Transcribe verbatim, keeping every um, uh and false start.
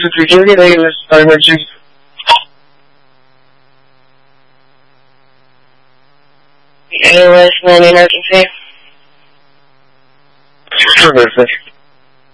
security dahil sa emergency. A O S nine emergency. Perfect.